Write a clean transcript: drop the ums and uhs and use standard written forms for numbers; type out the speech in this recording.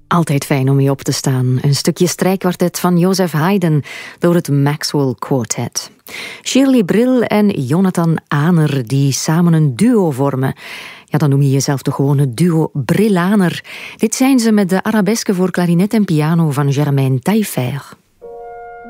Altijd fijn om mee op te staan. Een stukje strijkkwartet van Joseph Haydn door het Maxwell Quartet. Shirley Brill en Jonathan Aner die samen een duo vormen. Ja, dan noem je jezelf toch gewoon het duo Brillaner. Dit zijn ze met de arabesque voor klarinet en piano van Germaine Taillefer.